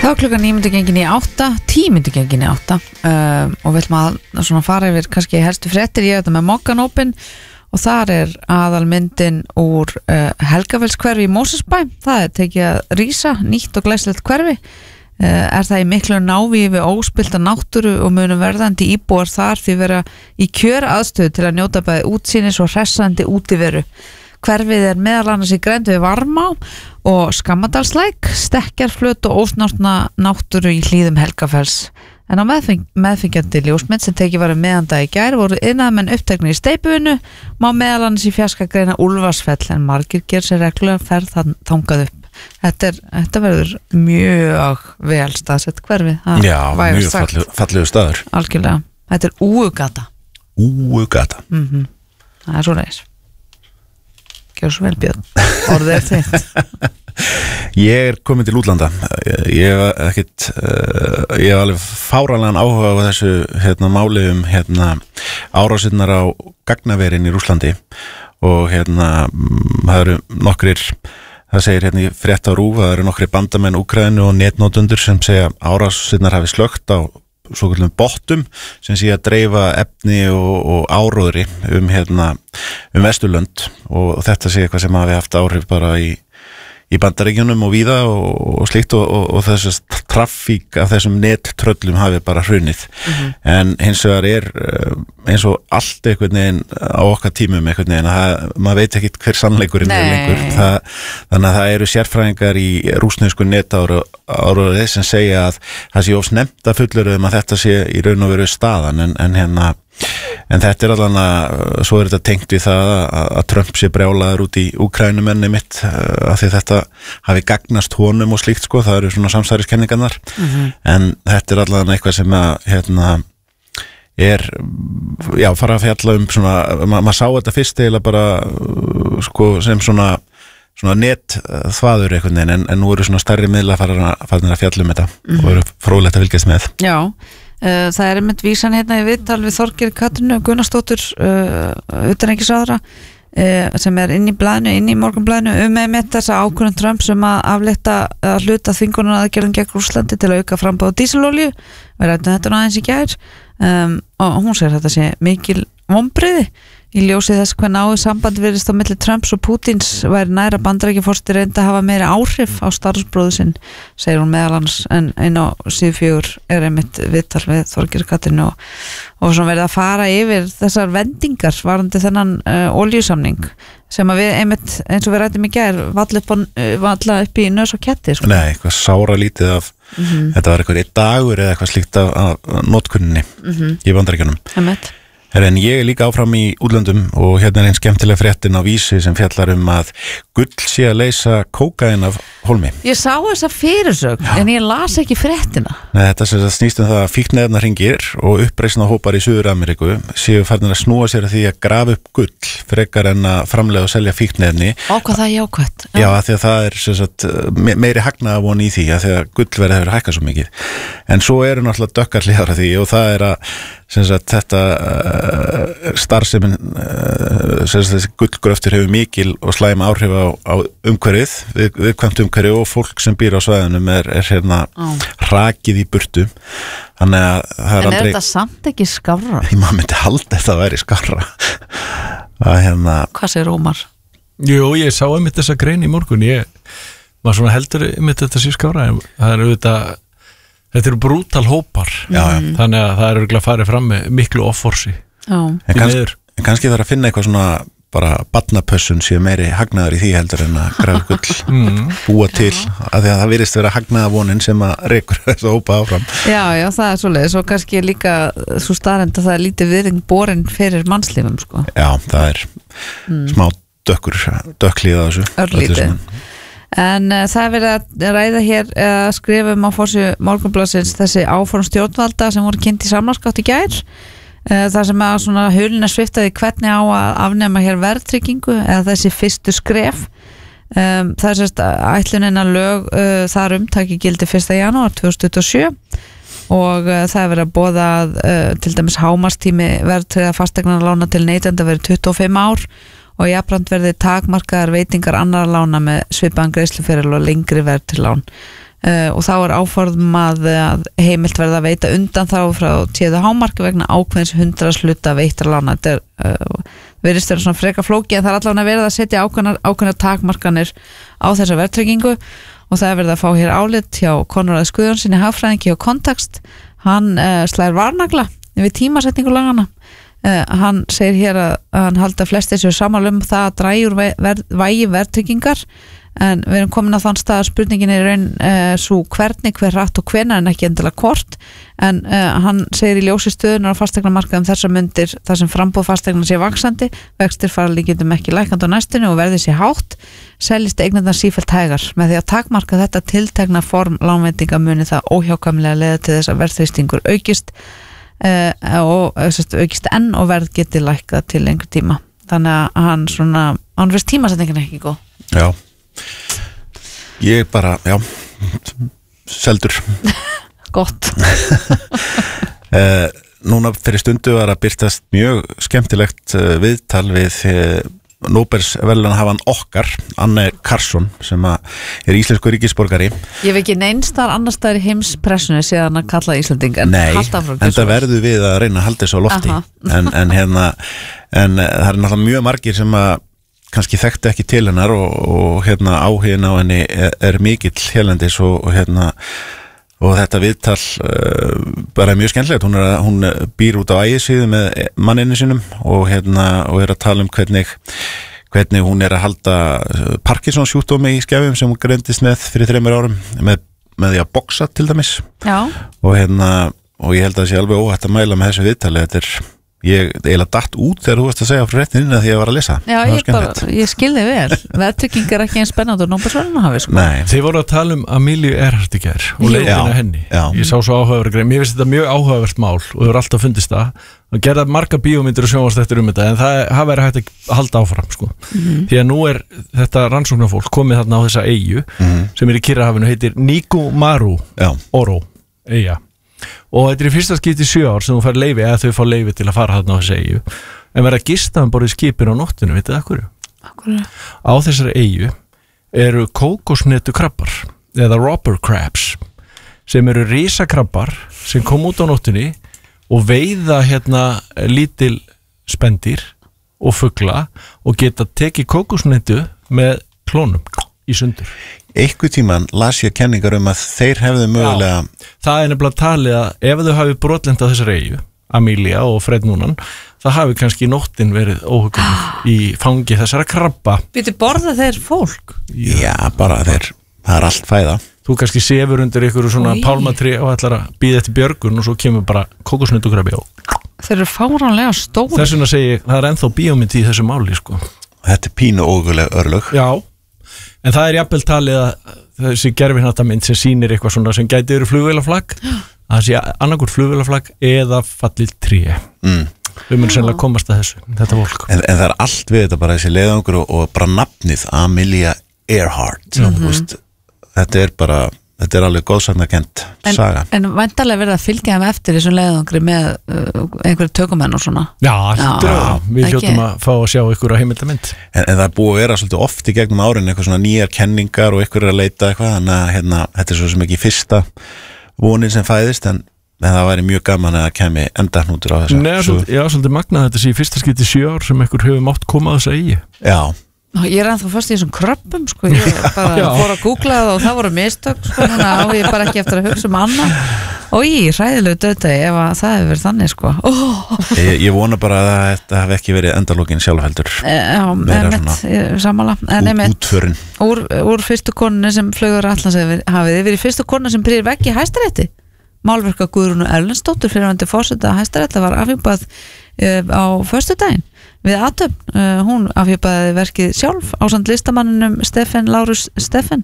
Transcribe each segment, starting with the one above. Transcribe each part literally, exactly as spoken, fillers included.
Þá klukkan níu mínútur gengin í átta, tíu mínútur gengin í átta uh, og við ætlum að svona fara yfir kannski helstu fréttir. Ég þetta með Mokkan Open og þar er aðalmyndin úr uh, Helgafellskverfi í Mosfellsbæ. Það er tekið að rísa, nýtt og glæsilegt hverfi. Uh, er það í miklu návíi við óspillta náttúru og munum verðandi íbúar þar því vera í kjöra aðstöðu til að njóta bæði útsýnis og hressandi útiveru. Hverfið er meðal annars í grennd við Varmá og Skammadalslæk, stekkjarflöt og ósnortna náttúru í hlíðum Helgafells. En á meðfeng, meðfengjandi ljósmynd sem tekið var um meðandag í gær voru iðnaðarmenn uppteknir í steypuvinnu, má meðal annars í fjarska greina Úlfarsfell en margir ger sér reglulega ferð þangað upp. Þetta, er, þetta verður mjög vel staðsett hverfið. Já, mjög fallegu, fallegu staður. Algjörlega. Þetta er Úugata. Úugata. Mm-hmm. Það er svo reis. Gjör svo vel, Björn. Orðið er þitt. Ég er komin til útlanda. Ég hef ekkit uh, ég hef alveg fáránlegan áhuga á þessu hérna, máli um hérna, árásinnar á gagnaverin í Rússlandi og hérna það eru nokkrir það segir hérna í frétt á RÚV það eru nokkrir bandamenn Úkraínu og netnotendur sem segja árásinnar hafi slökkt á svokallum bottum sem sé að dreifa efni og, og áróðri um hérna um Vesturlönd og þetta sé eitthvað sem hafi haft áhrif bara í í Bandaríkjunum og víða og, og slíkt og, og, og þessi traffík af þessum nettröllum hafi bara hrunið mm-hmm. en hins vegar er eins og allt einhvern veginn á okkar tímum einhvern veginn að það, maður veit ekki hver sannleikurinn er lengur það, þannig að það eru sérfræðingar í rússnesku netáróði sem segja að það sé of snemmt að fullyrða að þetta sé í raun og veru staðan en, en hérna en þetta er allan að svo er þetta tengt við það að, að Trump sé brjálaður út í Úkraínumenni mitt að því þetta hafi gagnast honum og slíkt sko, það eru svona samsæriskenningarnar mm-hmm. en þetta er allan eitthvað sem að hérna er, já, fara að fjalla um svona, ma maður sá þetta fyrst eða bara sko sem svona svona net þvaður einhvern veginn en, en nú eru svona stærri miðla farin að fjalla um þetta mm-hmm. og eru fróðlegt að fylgjast með. Já. Uh, það er einmitt vísan hérna í viðtal við Þorgeir Katrínu Gunnarsdóttur uh, utanríkisráðherra uh, sem er inn í blaðinu, inn í Morgunblaðinu um einmitt þessa ákvörðun Trump sem að aflétta að hluta þvingunaraðgerðum gegn Rússlandi til að auka framboð á dísilolíu við ræddum þetta nú aðeins í gær um, og hún segir þetta sé mikil vonbrigði í ljósi þess hvað náið samband virðist á milli Trumps og Pútins væri næra Bandaríkjaforseti reyndi að hafa meiri áhrif á starfsbróður sinn, segir hún meðal annars en einn á síðu fjögur er einmitt viðtal við Þorgeir Katrínu og, og svona verið að fara yfir þessar vendingar varandi þennan uh, olíusamning sem að við einmitt eins og við rættum í gær valla upp, uh, upp í nös og ketti sko. Nei, eitthvað sára lítið af mm-hmm. þetta var eitthvað eitt dagur eða eitthvað slíkt af, af notkunninni mm-hmm. í Bandaríkjunum Einmitt En ég er líka áfram í útlöndum og hérna er einn skemmtileg fréttin á Vísi sem fjallar um að gull sé að leysa kókaín af hólmi. Ég sá þessa fyrirsögn en ég las ekki fréttina. Nei, þetta sem snýst um það að fíkniefnahringir og uppreisna hópar í Suður-Ameríku séu farin að snúa sér að því að grafa upp gull frekar en að framleiða og selja fíkniefni. Ó, hvað það er jákvætt. Já, að því að það er sem sagt, meiri hagnaðarvon í því að því að gullverðið hefur hækkað svo mikið. En svo eru náttúrulega dökkar hliðar af því og það er að sem sagt, þetta uh, starfsemin uh, sem sagt, þessi gullgröftur hefur mikil og slæm áhrif á, á umhverfið við, viðkvæmt umhverfið og fólk sem býr á svæðunum er, er hérna oh. rakið í burtu þannig að það er en aldrei er þetta samt ekki skárra? Ég maður myndi halda þetta að væri skárra að hérna Hvað segir Ómar? Jú, ég sá einmitt þessa grein í morgun ég maður svona heldur einmitt þetta sé skárra en það er auðvitað Þetta eru brútal hópar, já, já. Þannig að það eru örugglega farið fram með miklu offorsi. En, kanns, en kannski þarf að finna eitthvað svona bara barnapössun séu meiri hagnaður í því heldur en að grafa gull mm. búa til, af því að það virðist vera hagnaðavonin sem að rekur þess að hópa áfram. Já, já, það er svoleiðis og kannski líka svo staðreynd að það er lítið virðing borin fyrir mannslífum, sko. Já, það er mm. smá dökkur, dökklíð á þessu. Örlítið. En uh, það er verið að ræða hér að uh, skrifa um á forsíðu Morgunblaðsins þessi áform stjórnvalda sem voru kynnt í samráðsgátt í gær uh, þar sem að svona hulina sviftaði hvernig á að afnema hér verðtryggingu eða þessi fyrstu skref um, það er sérst ætlunin að lög uh, þar um taki gildi fyrsta janúar tvö þúsund tuttugu og sjö og uh, það er verið að boða að uh, til dæmis hámarkstími verðtryggða fasteignalána til neytenda verið tuttugu og fimm ár og jafnframt verði takmarkaðar veitingar annarra lána með svipaðan greiðsluferil og lengri verð til lán. uh, og þá er áformað að heimilt verða að veita undan þá frá tíðu hámarki vegna ákveðins hundraðsluta veittra lána. Þetta er uh, verðist vera svona freka flóki en það er allavega verið að setja ákveðnar, ákveðnar takmarkanir á þessa verðtryggingu og það er verið að fá hér álit hjá Konráði Guðjónssyni hagfræðingi og Kontekst. Hann uh, slær varnagla við tímasetningu lagana. Uh, hann segir hér að, að hann haldi að flestir séu sammála um það að drægjur vægi verðtryggingar en við erum komin að þann stað að spurningin er raun uh, svo hvernig, hver rætt og hvenær en ekki endilega hvort en uh, hann segir í ljósi stöðunar á fasteignamarkaðum þessar mundir þar sem frambúð fasteigna sé vaxandi, vextir fara líkindum ekki lækandi á næstunni og verði sé hátt seljist eignirnar sífellt hægar með því að takmarka þetta tiltekna form lánveitinga muni það óhjákvæmlega leiða til þess að verðþrýstingur aukist uh, og uh, aukist enn og verð geti lækkað til einhver tíma þannig að hann svona, hann veist tímasetningin ekki góð. Já Ég bara, já seldur Gott uh, Núna fyrir stundu var að byrtast mjög skemmtilegt uh, viðtal við uh, Nóbelsverðlaunahafan okkar Anne Carson sem að er íslensku ríkisborgari. Ég hef ekki neinstaðar annars staðar í heimspressunni síðan að kalla Íslanding en Nei, en það verður við að reyna að halda þessu á lofti en, en hérna en uh, það er náttúrulega mjög margir sem að kannski þekkti ekki til hennar og, og hérna áhugin á henni er, er mikill hérlendis og, og hérna og þetta viðtal uh, bara er mjög skemmtilegt, hún, er, hún býr út á Ægisíðu með manninu sínum og hérna og er að tala um hvernig hvernig hún er að halda Parkinsons sjúkdómi í skefjum sem hún greindist með fyrir þreymur árum með, með því að boxa til dæmis. Já. Og hérna og ég held að það sé alveg óhætt að mæla með þessu viðtali, þetta er ég eiginlega datt út þegar þú varst að segja frá réttinina því ég var að lesa. Já, ég, bara, ég skilði vel. Verðtrygging er ekki eins spennandi og Nóbelsverðlaunahafi sko. Nei. Þið voru að tala um Amelia Earhart í gær og leiðina henni. Já. Ég sá svo áhugaverð grein. Mér finnst þetta mjög áhugavert mál og hefur alltaf fundist það. Það gerða marga bíómyndir og sjónvarpsþættir um þetta en það hafa verið hægt að halda áfram sko. Mm-hmm. Því að nú er þetta rannsóknarfólk komið þarna á þessa eyju mm-hmm. sem er í Kyrrahafinu heitir Niku Maru Oro eyja. Og þetta er í fyrsta skipti í sjö ár sem þú fær leyfi eða þau fá leyfi til að fara þarna á þessu eyju en verða gista um borðið skipin á nóttinu, vitið það hverju? Akkur? Á þessari eyju eru kókosnetu krabbar eða robber crabs sem eru risakrabbar sem kom út á nóttunni og veiða hérna lítil spendýr og fugla og geta tekið kókosnetu með klónum í sundur. Einhver tíman las ég kenningar um að þeir hefðu mögulega Já, það er nefnilega talið að ef þau hafi brotlent á þessari eyju Amelia og Fred núnan það hafi kannski nóttin verið óhugnað í fangi þessara krabba. Býtu borða þeir fólk? Já, Já bara þeir það er allt fæða. Þú kannski sefur undir einhverju svona pálmatrí og ætlar að bíða eftir björgun og svo kemur bara kókosnetukrabbi á. Þeir eru fáránlega stóri. Þess vegna segi ég, það er ennþá bíómynd í þessu máli sko. Þetta er pínu óguleg örlög. Já. En það er jafnvel talið að þessi gerfinhattamynd sem sýnir eitthvað svona sem gæti verið flugvélaflagg að það sé annarkur flugvélaflagg eða fallið tré. Mm. Við munum sennilega komast að þessu, þetta fólk. En, en það er allt við þetta bara þessi leiðangur og, og bara nafnið Amelia Earhart. Mm-hmm. Veist, þetta er bara, þetta er alveg góðsagnarkennt saga. En væntanlega verið að fylgja þeim eftir þessum leiðangri með uh, einhverju tökumenn og svona. Já, já við hljóttum að fá að sjá ykkur á heimildamynd. En, en það er búið að vera svolítið oft í gegnum árin eitthvað svona nýjar kenningar og ykkur er að leita eitthvað, þannig að hérna, þetta er svo sem ekki fyrsta vonin sem fæðist, en, en það væri mjög gaman að það kemi endahnútur á þessa. Nei, svolítið, já, svolítið magnað þetta sé í fyrsta skipti sjö ár sem ykkur hefur mátt koma að þessa eigi. Já. Ég er ennþá fast í þessum kröppum sko, ég bara fór að googla það og það voru mistök sko, þannig að ég bara ekki eftir að hugsa um annað og ég hræðilegu döðdegi ef að það hefur verið þannig sko. Oh. Ég, ég vona bara að þetta hef ekki verið endalókin sjálfheldur. E, já, emitt, sammála. En emitt, útförin. Úr, úr fyrstu konunni sem flögur Atlantshafið hafið yfir í fyrstu konunni sem prýðir vegg í Hæstarétti. Málverka Guðrúnu Erlendsdóttur fyrrverandi forseta Hæstarétta var afhjúpað uh, á föstudaginn við athöfn. Uh, hún afhjúpaði verkið sjálf ásamt listamanninum Stefán Lárus Steffen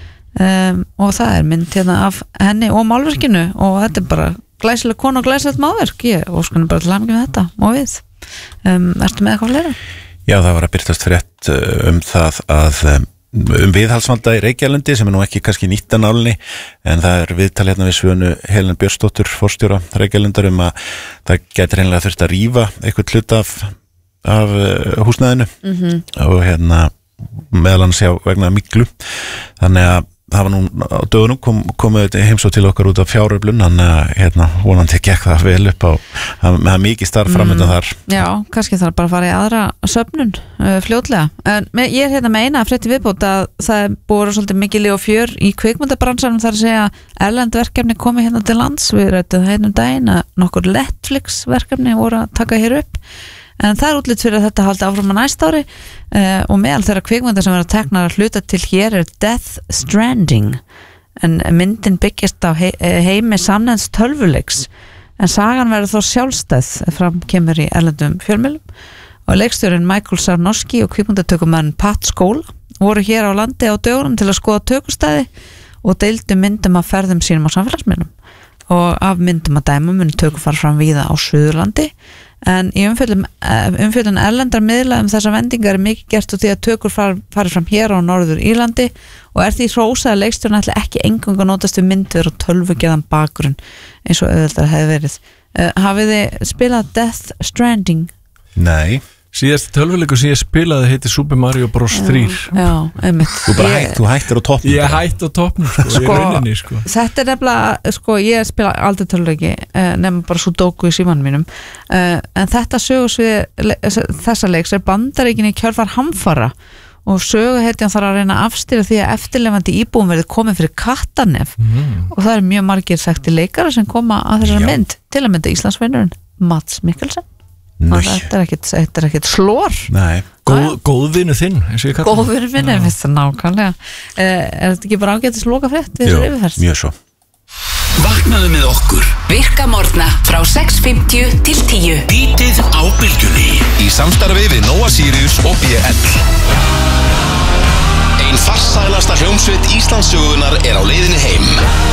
um, og það er mynd hérna af henni og málverkinu og þetta er bara glæsileg kona og glæsilegt málverk. Ég óskunni bara til að hamingju með þetta og við. Um, ertu með eitthvað fleira? Já, það var að birtast frétt um það að um viðhaldsvanda í Reykjalundi sem er nú ekki kannski nýtt að nálinni en það er viðtal hérna við Svönu Helen Björnsdóttur forstjóra Reykjalundar um að það getur reynilega þurft að rífa eitthvað hluta af, af húsnæðinu mm-hmm. og hérna meðal annars hjá vegna miklu þannig að það var nú á dögunum kom, komið heimsótt til okkar út af fjáröflun þannig að hérna, vonandi gekk það vel upp á það er mikið starf framöndan þar Já, kannski þarf bara að fara í aðra söfnun uh, fljótlega, en með, ég er hérna með eina frétti viðbót að það búið svolítið mikið líf og fjör í kvikmyndabransanum þar að segja erlend verkefni komið hérna til lands, við rættum það einum daginn að nokkur Netflix verkefni voru að taka hér upp en það er útlit fyrir að þetta haldi áfram að næsta ári uh, og meðal þeirra kvikmynda sem verða teknar að hluta til hér er Death Stranding en myndin byggist á he heimi samnefns tölvuleiks en sagan verður þó sjálfstæð fram kemur í erlendum fjölmiðlum og leikstjórinn Michael Sarnowski og kvikmyndatökumann Pat Skóla voru hér á landi á dögunum til að skoða tökustæði og deildu myndum af ferðum sínum á samfélagsmiðlum og af myndum að dæma muni tökur fara fram víða á Suðurlandi en í umfjöllun, umfjöllun erlendar miðla um þessar vendingar er mikið gert og því að tökur far, fari fram hér á Norður Írlandi og er því hrósað að leikstjórn ætli ekki eingöngu notast við myndir og tölvugerðan bakgrunn eins og auðvitað hefði verið uh, hafið þið spilað Death Stranding? Nei Síðast tölvuleikur sem ég spilaði heiti Super Mario Bros. þrjú Já, einmitt Þú bara hætt, þú hættir á toppnum Ég hætti á toppnum sko, sko, rauninni, sko. Þetta er nefnilega, sko, ég spila aldrei tölvuleiki uh, nema bara Sudoku í símanum mínum uh, en þetta sögusvið þessa leiks er Bandaríkin í kjölfar hamfara og söguhetjan þarf að reyna að afstýra því að eftirlifandi íbúum verið komið fyrir kattarnef mm. og það er mjög margir þekktir leikara sem koma að þessari mynd til að mynda Íslandsvinnurinn Mats Mikkelsen Þetta er ekkit, þetta er ekkit slór Góð, Góðvinu þinn Góðvinu minn, ég veist það nákvæmlega uh, Er þetta ekki bara ágætis loka frétt? Jú, mjög svo Vaknaðu með okkur Virka morgna frá sex fimmtíu til tíu Bítið á bylgjunni Í samstarfi við Nóa Sirius og B L Ein farsælasta hljómsveit Íslandssögunar er á leiðinni heim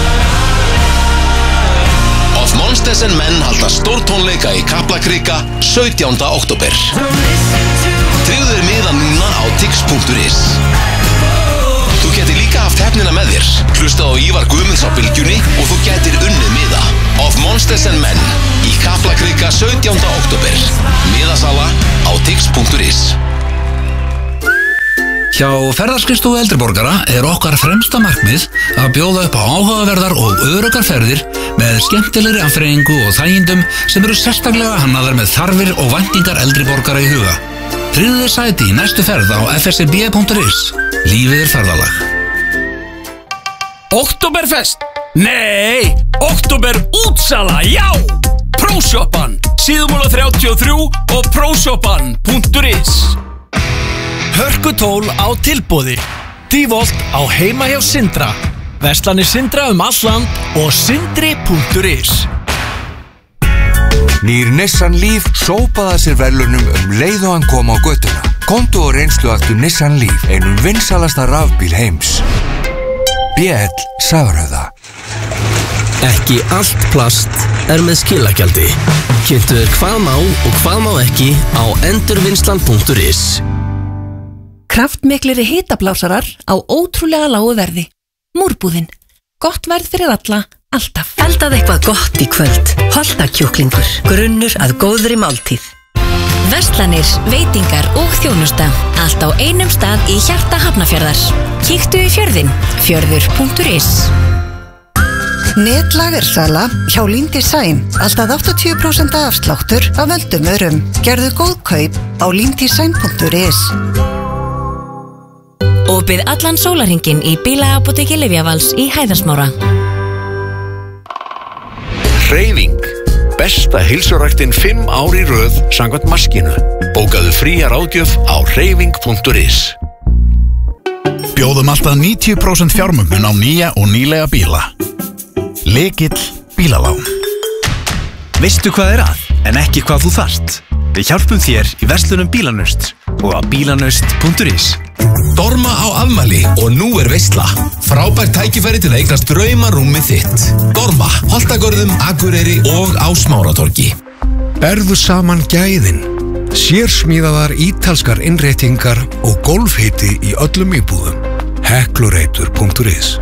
Of Monsters and Men halda stórtónleika í Kaplakrika sautjánda október. Tryggðu þér miða núna á tix punktur is. Þú getur líka haft hefnina með þér. Hlustað á Ívar Guðmunds á bylgjunni og þú getur unnið miða. Of Monsters and Men í Kaplakrika sautjánda október. Miðasala á tix punktur is. Hjá ferðarskrifstofu eldri borgara er okkar fremsta markmið að bjóða upp á áhugaverðar og öruggar ferðir með skemmtilegri afþreyingu og þægindum sem eru sérstaklega hannaðar með þarfir og væntingar eldri borgara í huga. Tryggðu þér sæti í næstu ferð á f s b punktur is. Lífið er ferðalag. Oktoberfest? Nei, Oktober útsala, já! Próshoppan, Síðumúla þrjátíu og þrjú og próshoppan punktur is. Hörkutól á tilboði. Dívolt á heima hjá Sindra. Verslanir Sindra um all land og sindri punktur is. Nýr Nissan Leaf sópaði sér verðlaunum um leið og hann kom á götuna. Komdu og reynsluaktu Nissan Leaf, einum vinsalasta rafbíl heims. B L Safröða. Ekki allt plast er með skilagjaldi. Kynntu þér hvað má og hvað má ekki á endurvinnslan punktur is. Kraftmikliri hitablásarar á ótrúlega lágu verði. Múrbúðin. Gott verð fyrir alla, alltaf. Eldað eitthvað gott í kvöld. Holtakjúklingur. Grunnur að góðri máltíð. Verslanir, veitingar og þjónusta. Allt á einum stað í hjarta Hafnarfjarðar. Kíktu í fjörðinn. fjörður punktur is. Netlagersala hjá Lean Design. Alltaf áttatíu prósent afsláttur af völdum örum. Gerðu góð kaup á lean design punktur is. Opið allan sólarhringinn í bílaapóteki Lyfjavals í Hæðarsmára. Hreyfing. Besta heilsuræktin fimm ár í röð samkvæmt maskínu. Bókaðu fría ráðgjöf á hreyfing punktur is. Bjóðum alltaf níutíu prósent fjármögnun á nýja og nýlega bíla. Lykill bílalán. Veistu hvað er að, en ekki hvað þú þarft. Við hjálpum þér í verslunum Bílanaust og á bílanaust punktur is. Dorma á afmæli og nú er veisla. Frábært tækifæri til að eignast draumarúmið þitt. Dorma, Holtagörðum, Akureyri og á Smáratorgi. Berðu saman gæðin. Sérsmíðaðar ítalskar innréttingar og golfhiti í öllum íbúðum. Heklureitur punktur is.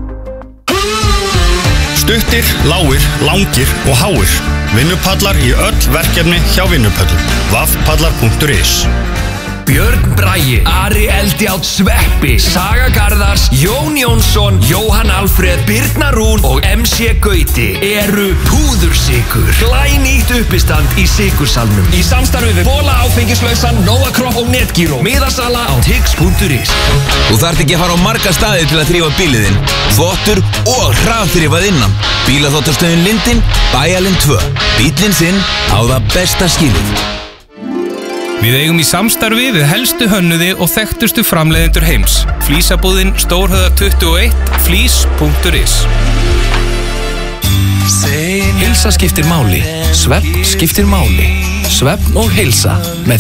Stuttir, lágir, langir og háir. Vinnupallar í öll verkefni hjá Vinnupöllum. vaf pallar punktur is. Björn Bragi, Ari Eldjátt Sveppi, Saga Garðars, Jón Jónsson, Jóhann Alfreð, Birna Rún og M C Gauti eru púðursykur. Glænýtt uppistand í sykursalnum. Í samstarfi við Bola áfengislausan, Nova Crop og Netgyro. Miðasala á tix punktur is. Þú þarft ekki að fara á marga staði til að þrífa bíliðinn. Þvottur og hraðþrifað innan. Bílaþvottastöðin Lindin, Bæjarlind tvö. Bíllinn þinn á það besta skilið. Við eigum í samstarfi við helstu hönnuði og þekktustu framleiðendur heims. Flísabúðin Stórhöfða tuttugu og eitt, flís punktur is. Heilsa skiptir máli, svefn skiptir máli. Svefn og heilsa með